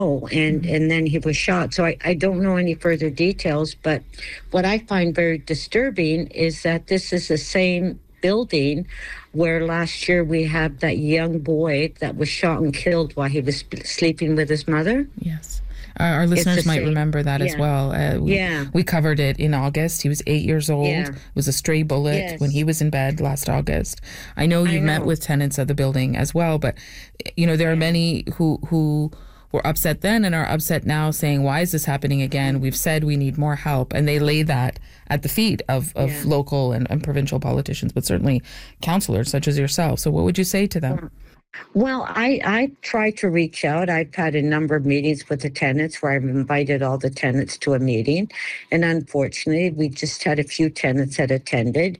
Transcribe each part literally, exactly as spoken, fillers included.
and Mhm. and then he was shot. So I, I don't know any further details, but what I find very disturbing is that this is the same building where last year we had that young boy that was shot and killed while he was sp- sleeping with his mother. Yes. Our, our It's the listeners might same. remember that as Yeah. well. Uh, we, Yeah. we covered it in August. He was eight years old. Yeah. It was a stray bullet when he Yes. was in bed last August. I know I you've met know. with tenants of the building as well, but you know there are Yeah. many who who were upset then and are upset now, saying, "Why is this happening again? We've said we need more help," and they lay that at the feet of of Yeah. local and, and provincial politicians, but certainly councillors such as yourself. So, what would you say to them? Well, I I try to reach out. I've had a number of meetings with the tenants where I've invited all the tenants to a meeting, and unfortunately, we just had a few tenants that attended.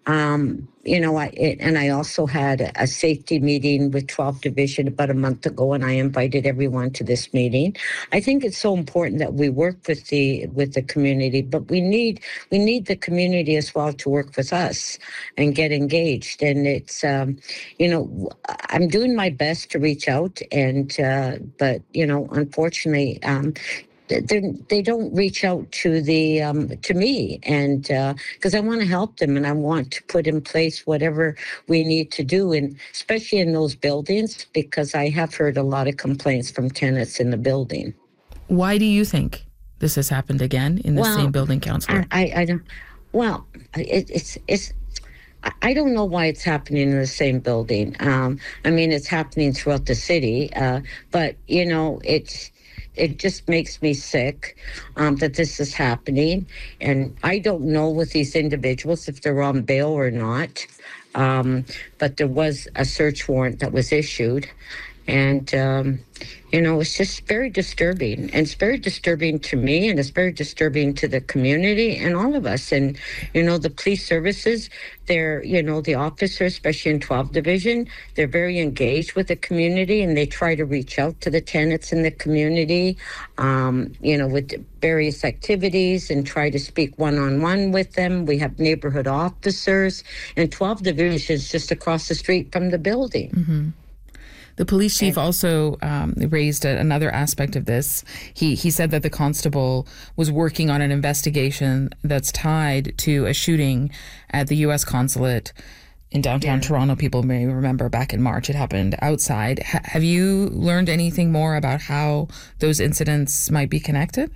Um, you know, I it, and I also had a, a safety meeting with twelfth Division about a month ago, and I invited everyone to this meeting. I think it's so important that we work with the with the community, but we need we need the community as well to work with us and get engaged. And it's um, you know, I'm doing my best to reach out, and uh, but you know, unfortunately, um, they they don't reach out to the um, to me, and because uh, I want to help them and I want to put in place whatever we need to do, and especially in those buildings, because I have heard a lot of complaints from tenants in the building. Why do you think this has happened again in the same Well, building, I councillor? I, I don't. Well, it, it's it's I I don't know why it's happening in the same building. Um, I mean, it's happening throughout the city, uh, but you know, it's it just makes me sick um, that this is happening. And I don't know with these individuals if they're on bail or not. Um, but there was a search warrant that was issued, and um, you know, it's just very disturbing, and it's very disturbing to me, and it's very disturbing to the community and all of us. And you know, the police services, they're, you know, the officers, especially in twelfth Division, they're very engaged with the community, and they try to reach out to the tenants in the community, um, you know, with various activities, and try to speak one-on-one with them. We have neighborhood officers, and twelfth Division is just across the street from the building. Mm-hmm. The police chief And also um, raised a, another aspect of this. He he said that the constable was working on an investigation that's tied to a shooting at the U S consulate in downtown yeah. Toronto. People may remember back in March it happened outside. H- have you learned anything more about how those incidents might be connected?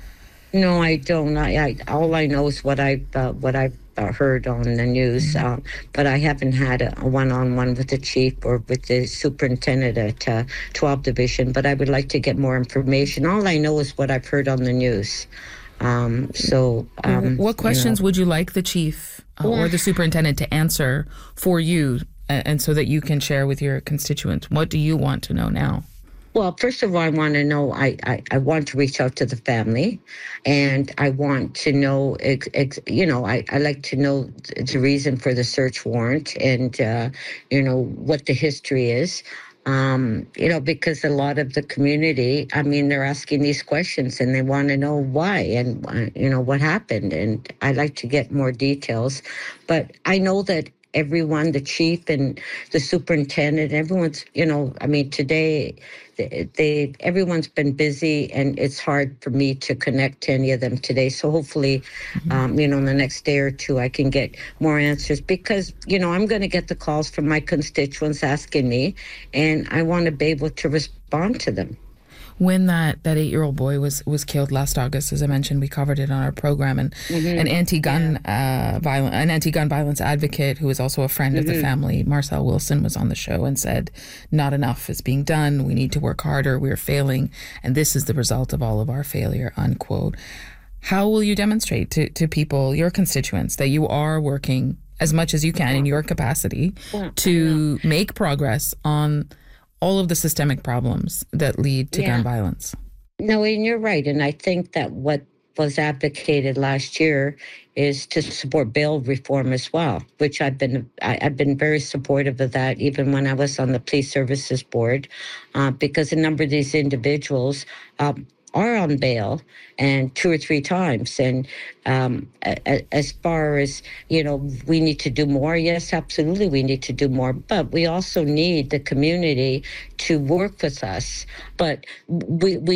No, I don't. I, I all I know is what I've uh, what I've uh, heard on the news, Mm-hmm. um, but I haven't had a, a one-on-one with the chief or with the superintendent at uh, twelfth Division. But I would like to get more information. All I know is what I've heard on the news. Um, so, um, What you know, questions would you like the chief uh, or well, the superintendent to answer for you, and, and so that you can share with your constituents? What do you want to know now? Well, first of all, I want to know, I, I, I want to reach out to the family, and I want to know, ex, ex, you know, I, I like to know the reason for the search warrant, and, uh, you know, what the history is. Um, you know, because a lot of the community, I mean, they're asking these questions and they want to know why and, uh, you know, what happened. And I like to get more details. But I know that everyone, the chief and the superintendent, everyone's, you know, I mean, today, they, they everyone's been busy, and it's hard for me to connect to any of them today. So hopefully, Mm-hmm. um, you know, in the next day or two, I can get more answers, because, you know, I'm going to get the calls from my constituents asking me, and I want to be able to respond to them. When that, that eight-year-old boy was, was killed last August, as I mentioned, we covered it on our program, and Mm-hmm. an anti-gun Yeah. uh, violent, an anti-gun violence advocate who is also a friend of the Mm-hmm. family, Marcel Wilson, was on the show and said, "Not enough is being done. We need to work harder. We're failing, and this is the result of all of our failure." Unquote. How will you demonstrate to, to people, your constituents, that you are working as much as you can in your capacity Well, to make progress on all of the systemic problems that lead to gun yeah. violence? No, and you're right. And I think that what was advocated last year is to support bail reform as well, which I've been I, I've been very supportive of that, even when I was on the police services board, uh, because a number of these individuals, um, are on bail, and two or three times. And um, a, a, as far as, you know, we need to do more. Yes, absolutely, we need to do more. But we also need the community to work with us. But we we